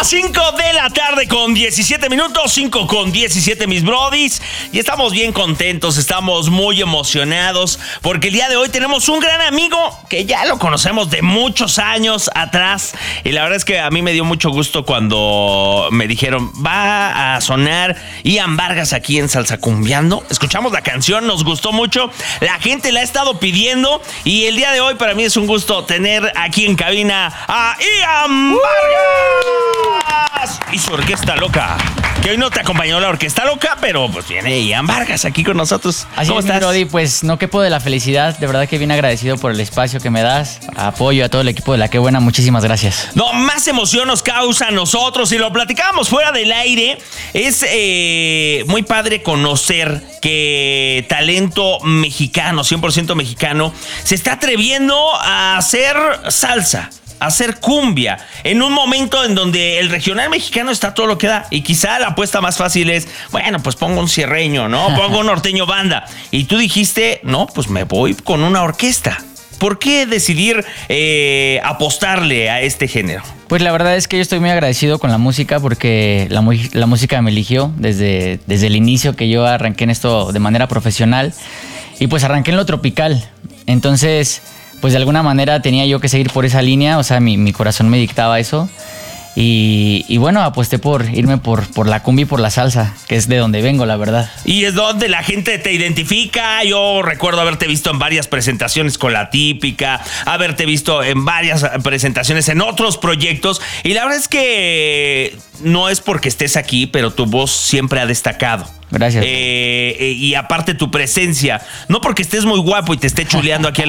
5 de la tarde con 17 minutos, 5 con 17 mis brodis. Y estamos bien contentos, estamos muy emocionados porque el día de hoy tenemos un gran amigo que ya lo conocemos de muchos años atrás. Y la verdad es que a mí me dio mucho gusto cuando me dijeron, va a sonar Ian Vargas aquí en Salsa Cumbiando. Escuchamos la canción, nos gustó mucho, la gente la ha estado pidiendo y el día de hoy para mí es un gusto tener aquí en cabina a Ian Vargas y su Orquesta Loca. Que hoy no te acompañó la Orquesta Loca, pero pues viene Ian Vargas aquí con nosotros. ¿Cómo estás, Brody? Pues no quepo de la felicidad. De verdad que bien agradecido por el espacio que me das. Apoyo a todo el equipo de La Que Buena. Muchísimas gracias. No, más emoción nos causa a nosotros y lo platicábamos fuera del aire. Es muy padre conocer que talento mexicano, 100% mexicano, se está atreviendo a hacer salsa, hacer cumbia, en un momento en donde el regional mexicano está todo lo que da. Y quizá la apuesta más fácil es, bueno, pues pongo un cierreño, ¿no? Pongo un norteño banda. Y tú dijiste, no, pues me voy con una orquesta. ¿Por qué decidir apostarle a este género? Pues la verdad es que yo estoy muy agradecido con la música porque la música me eligió desde el inicio que yo arranqué en esto de manera profesional. Y pues arranqué en lo tropical. Entonces, pues de alguna manera tenía yo que seguir por esa línea, o sea, mi corazón me dictaba eso. Y bueno, aposté por irme por la cumbia y por la salsa, que es de donde vengo, la verdad. Y es donde la gente te identifica. Yo recuerdo haberte visto en varias presentaciones con La Típica, haberte visto en varias presentaciones en otros proyectos. Y la verdad es que no es porque estés aquí, pero tu voz siempre ha destacado. Gracias. Y aparte tu presencia, no porque estés muy guapo y te esté chuleando aquí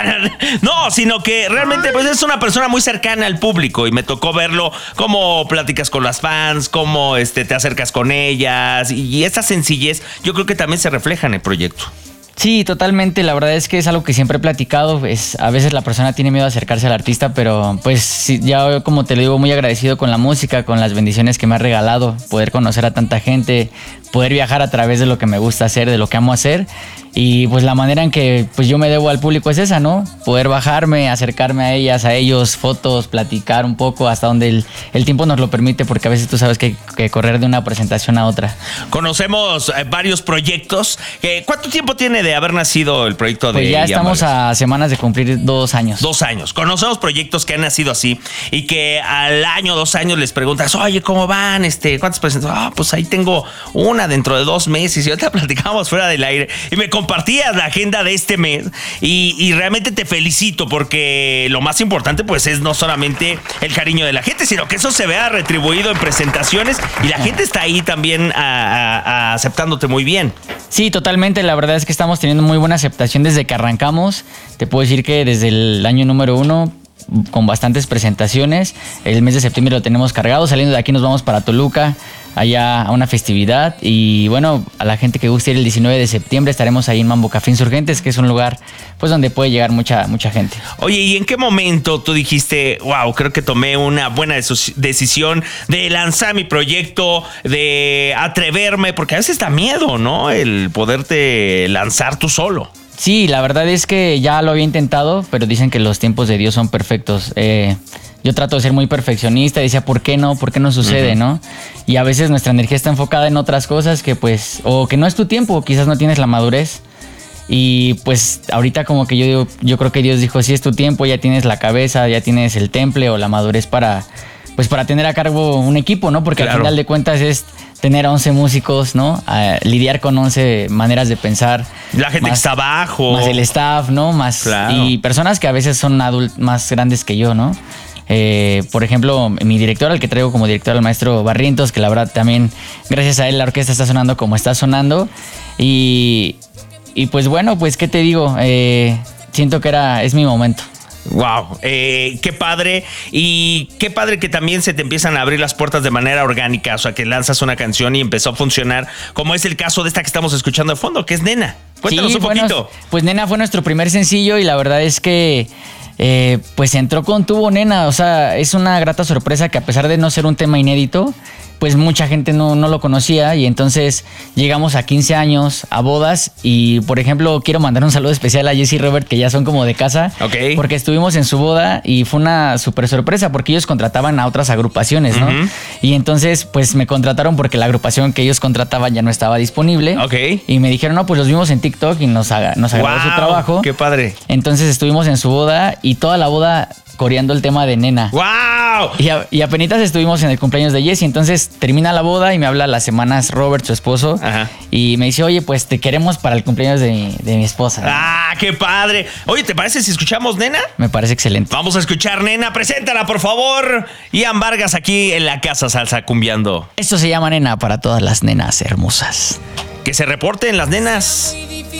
no, sino que realmente pues es una persona muy cercana al público y me tocó verlo, cómo platicas con las fans, cómo te acercas con ellas y esa sencillez yo creo que también se refleja en el proyecto. Sí, totalmente. La verdad es que es algo que siempre he platicado. A veces la persona tiene miedo a acercarse al artista, pero pues sí, ya como te lo digo, muy agradecido con la música, con las bendiciones que me ha regalado, poder conocer a tanta gente, poder viajar a través de lo que me gusta hacer, de lo que amo hacer. Y pues la manera en que pues yo me debo al público es esa, ¿no? Poder bajarme, acercarme a ellas, a ellos, fotos, platicar un poco hasta donde el tiempo nos lo permite, porque a veces tú sabes que hay que correr de una presentación a otra. Conocemos varios proyectos. ¿Cuánto tiempo tiene de haber nacido el proyecto de Pues ya estamos a semanas de cumplir 2 años. 2 años. Conocemos proyectos que han nacido así y que al año, 2 años les preguntas, oye, ¿cómo van? ¿Cuántas presentaciones? Pues ahí tengo una dentro de 2 meses y ahorita platicamos fuera del aire y me compartías la agenda de este mes y realmente te felicito porque lo más importante pues es no solamente el cariño de la gente, sino que eso se vea retribuido en presentaciones y la gente está ahí también aceptándote muy bien. Sí, totalmente. La verdad es que estamos teniendo muy buena aceptación desde que arrancamos. Te puedo decir que desde el año número 1 con bastantes presentaciones. El mes de septiembre lo tenemos cargado. Saliendo de aquí nos vamos para Toluca, allá a una festividad. Y bueno, a la gente que guste ir el 19 de septiembre estaremos ahí en Mambo Café Insurgentes, que es un lugar pues donde puede llegar mucha gente. Oye, ¿y en qué momento tú dijiste, wow, creo que tomé una buena decisión de lanzar mi proyecto, de atreverme? Porque a veces da miedo, ¿no? El poderte lanzar tú solo. Sí, la verdad es que ya lo había intentado, pero dicen que los tiempos de Dios son perfectos. Yo trato de ser muy perfeccionista y decía, ¿por qué no? ¿Por qué no sucede, no? Y a veces nuestra energía está enfocada en otras cosas que pues, o que no es tu tiempo, o quizás no tienes la madurez. Y pues ahorita como que yo digo, yo creo que Dios dijo, sí es tu tiempo, ya tienes la cabeza, ya tienes el temple o la madurez para tener a cargo un equipo, ¿no? Porque claro, al final de cuentas es tener a 11 músicos, ¿no? Lidiar con 11 maneras de pensar. La gente que está abajo. Más el staff, ¿no? Más claro. Y personas que a veces son más grandes que yo, ¿no? Por ejemplo, mi director, al que traigo como director, el maestro Barrientos, que la verdad también, gracias a él, la orquesta está sonando como está sonando. Y pues bueno, pues, ¿qué te digo? Siento que es mi momento. Wow, qué padre. Y qué padre que también se te empiezan a abrir las puertas de manera orgánica. O sea, que lanzas una canción y empezó a funcionar, como es el caso de esta que estamos escuchando de fondo, que es Nena. Cuéntanos un poquito. Pues Nena fue nuestro primer sencillo y la verdad es que pues entró con tubo, Nena. O sea, es una grata sorpresa que a pesar de no ser un tema inédito, pues mucha gente no lo conocía y entonces llegamos a 15 años, a bodas y, por ejemplo, quiero mandar un saludo especial a Jesse y Robert, que ya son como de casa, okay, porque estuvimos en su boda y fue una súper sorpresa porque ellos contrataban a otras agrupaciones, ¿no? Y entonces, pues me contrataron porque la agrupación que ellos contrataban ya no estaba disponible. Ok. Y me dijeron, no, pues los vimos en TikTok y nos agradó su trabajo. ¡Qué padre! Entonces estuvimos en su boda y toda la boda coreando el tema de Nena. ¡Wow! Y apenitas estuvimos en el cumpleaños de Jessy. Entonces termina la boda y me habla a las semanas Robert, su esposo. Ajá. Y me dice, oye, pues te queremos para el cumpleaños de mi esposa. ¡Ah, qué padre! Oye, ¿te parece si escuchamos Nena? Me parece excelente. Vamos a escuchar Nena. Preséntala, por favor. Ian Vargas aquí en la Casa Salsa cumbiando. Esto se llama Nena para todas las nenas hermosas. Que se reporten las nenas.